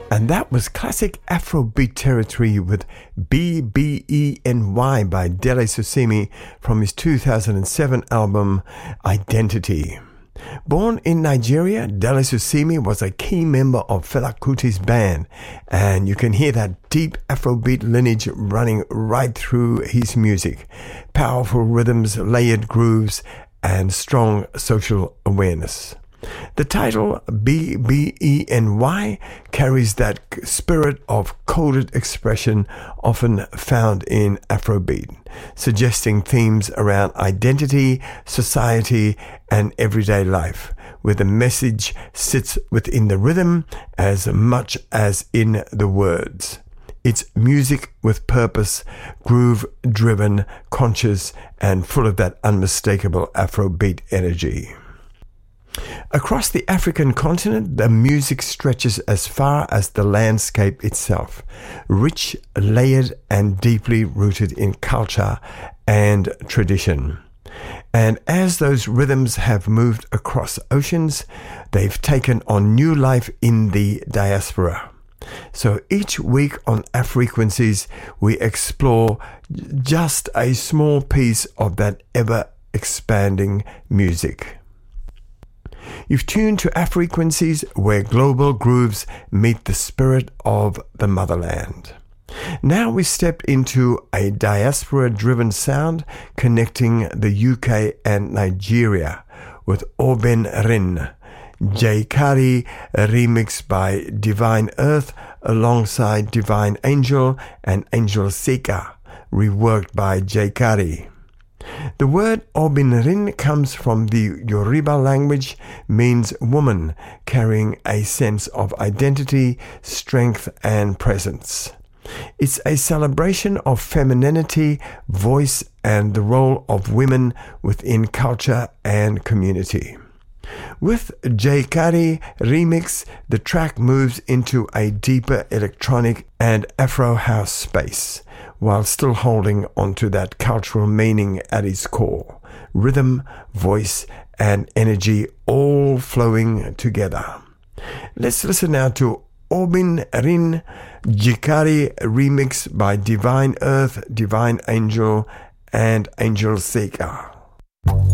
And that was classic Afrobeat territory with BBENY by Dele Susimi from his 2007 album Identity. Born in Nigeria, Dele Susimi was a key member of Fela Kuti's band, and you can hear that deep Afrobeat lineage running right through his music. Powerful rhythms, layered grooves, and strong social awareness. The title BBENY carries that spirit of coded expression often found in Afrobeat, suggesting themes around identity, society, and everyday life, where the message sits within the rhythm as much as in the words. It's music with purpose, groove-driven, conscious, and full of that unmistakable Afrobeat energy. Across the African continent, the music stretches as far as the landscape itself, rich, layered, and deeply rooted in culture and tradition. And as those rhythms have moved across oceans, they've taken on new life in the diaspora. So each week on Afrequencies, we explore just a small piece of that ever-expanding music. You've tuned to Afrequencies, where global grooves meet the spirit of the motherland. Now we step into a diaspora-driven sound connecting the UK and Nigeria with Oben Rin, J-Kari remixed by Divine Earth alongside Divine Angel and Angel Seka, reworked by J-Kari. The word Obinrin comes from the Yoruba language, means woman, carrying a sense of identity, strength, and presence. It's a celebration of femininity, voice, and the role of women within culture and community. With J-Kari remix, the track moves into a deeper electronic and Afro house space, while still holding onto that cultural meaning at its core. Rhythm, voice, and energy all flowing together. Let's listen now to Obin Rin, J-Kari remix by Divine Earth, Divine Angel, and Angel Seka.